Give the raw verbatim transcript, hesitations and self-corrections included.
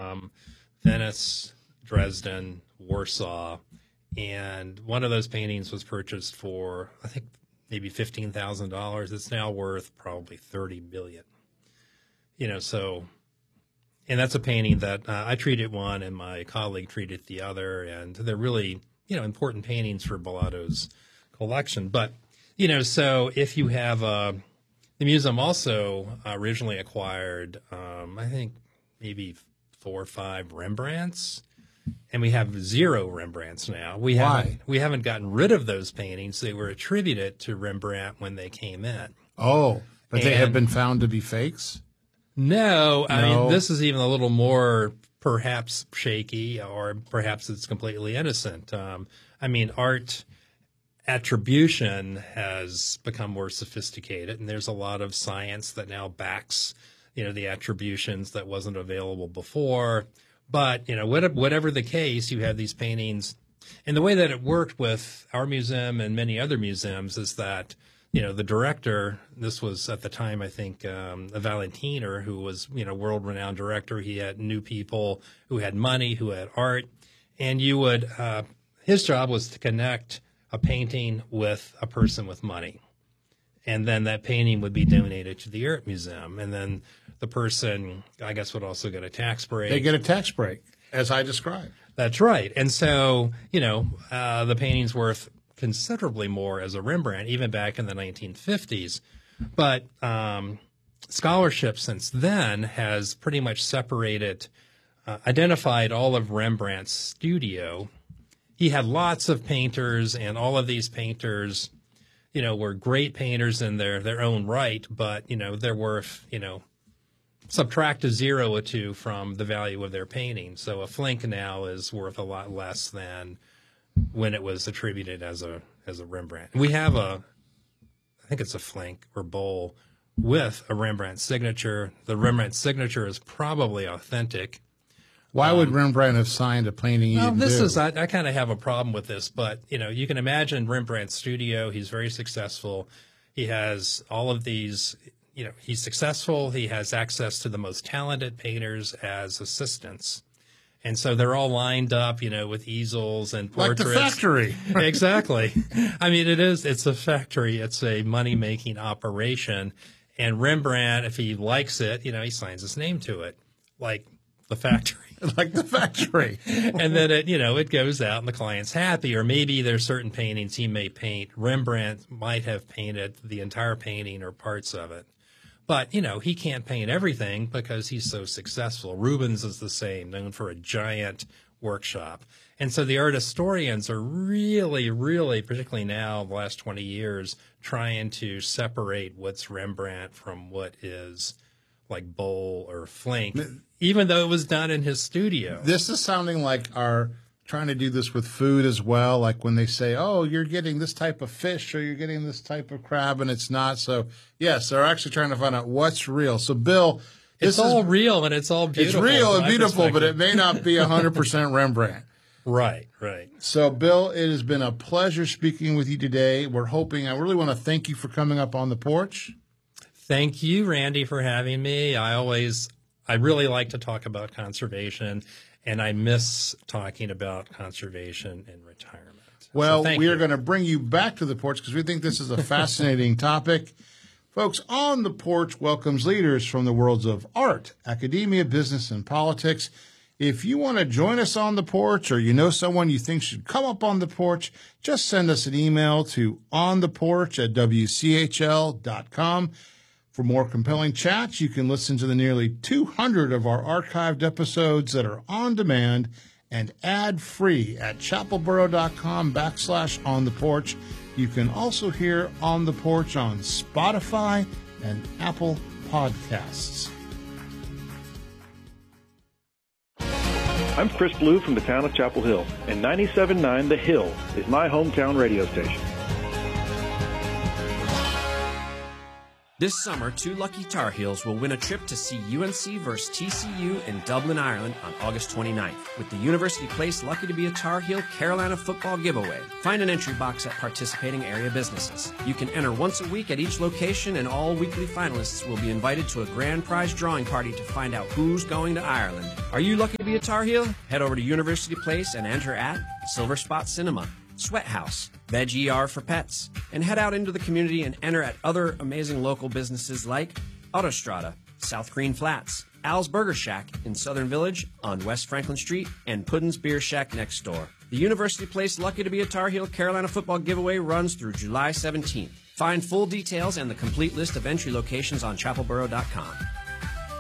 um, Venice, Dresden, Warsaw, and one of those paintings was purchased for, I think, maybe fifteen thousand dollars. It's now worth probably thirty million dollars. You know, so, and that's a painting that uh, I treated one and my colleague treated the other, and they're really, you know, important paintings for Bellotto's collection. But, you know, so if you have, uh, the museum also originally acquired, um, I think, maybe four or five Rembrandts. And we have zero Rembrandts now. We Why? haven't we haven't gotten rid of those paintings. They were attributed to Rembrandt when they came in. Oh, but they And- have been found to be fakes? No, I No. mean, this is even a little more perhaps shaky, or perhaps it's completely innocent. Um, I mean, art attribution has become more sophisticated, and there's a lot of science that now backs, you know, the attributions that wasn't available before. But, you know, whatever the case, you have these paintings. And the way that it worked with our museum and many other museums is that, you know, the director, this was at the time, I think, um, a Valentiner, who was, you know, world-renowned director. He had new people who had money, who had art. And you would, uh, his job was to connect a painting with a person with money. And then that painting would be donated to the Art Museum. And then the person, I guess, would also get a tax break. They get a tax break, as I described. That's right. And so, you know, uh, the painting's worth considerably more as a Rembrandt, even back in the nineteen fifties. But um, scholarship since then has pretty much separated, uh, identified all of Rembrandt's studio. He had lots of painters, and all of these painters, you know, were great painters in their, their own right, but, you know, they're worth, you know, subtract a zero or two from the value of their painting. So a Flink now is worth a lot less than when it was attributed as a as a Rembrandt. We have a, I think it's a Flink or bowl with a Rembrandt signature. The Rembrandt signature is probably authentic. Why would Rembrandt have signed a painting he Well, didn't this do? is, I, I kind of have a problem with this, but, you know, you can imagine Rembrandt's studio. He's very successful. He has all of these, you know, he's successful. He has access to the most talented painters as assistants. And so they're all lined up, you know, with easels and portraits. Like the factory. Exactly. I mean, it is, it's a factory. It's a money-making operation. And Rembrandt, if he likes it, you know, he signs his name to it, like the factory. Like the factory. And then it, you know, it goes out and the client's happy. Or maybe there's certain paintings he may paint. Rembrandt might have painted the entire painting or parts of it. But, you know, he can't paint everything because he's so successful. Rubens is the same, known for a giant workshop. And so the art historians are really, really, particularly now, the last twenty years, trying to separate what's Rembrandt from what is like Bowl or Flink, even though it was done in his studio. This is sounding like our trying to do this with food as well, like when they say, oh, you're getting this type of fish or you're getting this type of crab, and it's not. So, yes, they're actually trying to find out what's real. So, Bill, this It's all is, real and it's all beautiful. it's real from and my beautiful, but it perspective. may not be one hundred percent Rembrandt. Right, right. So, Bill, it has been a pleasure speaking with you today. We're hoping, I really want to thank you for coming up on the porch. Thank you, Randy, for having me. I always, I really like to talk about conservation, and I miss talking about conservation in retirement. Well, So thank we you. are going to bring you back to the porch because we think this is a fascinating topic. Folks, On the Porch welcomes leaders from the worlds of art, academia, business, and politics. If you want to join us on the porch, or you know someone you think should come up on the porch, just send us an email to ontheporch at w c h l dot com. For more compelling chats, you can listen to the nearly two hundred of our archived episodes that are on demand and ad-free at chapelboro.com backslash on the porch. You can also hear On the Porch on Spotify and Apple Podcasts. I'm Chris Blue from the town of Chapel Hill, and ninety-seven point nine The Hill is my hometown radio station. This summer, two lucky Tar Heels will win a trip to see U N C versus T C U in Dublin, Ireland on August twenty-ninth with the University Place Lucky to be a Tar Heel Carolina football giveaway. Find an entry box at participating area businesses. You can enter once a week at each location, and all weekly finalists will be invited to a grand prize drawing party to find out who's going to Ireland. Are you lucky to be a Tar Heel? Head over to University Place and enter at Silver Spot Cinema, Sweat House, Veg E R for Pets, and head out into the community and enter at other amazing local businesses like Autostrada, South Green Flats, Al's Burger Shack in Southern Village on West Franklin Street, and Puddin's Beer Shack next door. The University Place Lucky to be a Tar Heel Carolina football giveaway runs through July seventeenth. Find full details and the complete list of entry locations on chapel borough dot com.